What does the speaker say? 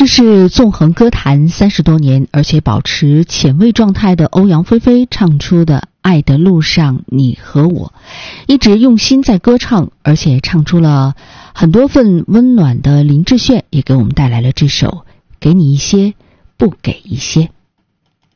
这是纵横歌坛30多年，而且保持前卫状态的欧阳菲菲唱出的《爱的路上你和我》，一直用心在歌唱，而且唱出了很多份温暖的林志炫也给我们带来了这首《给你一些，不给一些》。